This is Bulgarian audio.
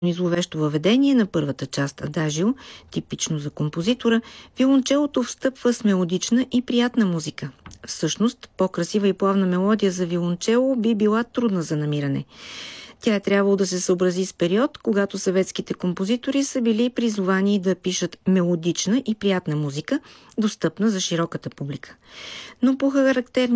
зловещо въведение на първата част Адажио, типично за композитора, виолончелото встъпва с мелодична и приятна музика. Всъщност, по-красива и плавна мелодия за виолончело би била трудна за намиране. Тя е трябвало да се съобрази с период, когато съветските композитори са били призовани да пишат мелодична и приятна музика, достъпна за широката публика. Но по характерни